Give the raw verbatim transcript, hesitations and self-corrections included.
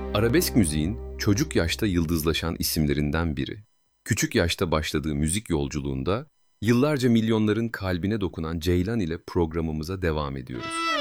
Arabesk müziğin çocuk yaşta yıldızlaşan isimlerinden biri. Küçük yaşta başladığı müzik yolculuğunda yıllarca milyonların kalbine dokunan Ceylan ile programımıza devam ediyoruz.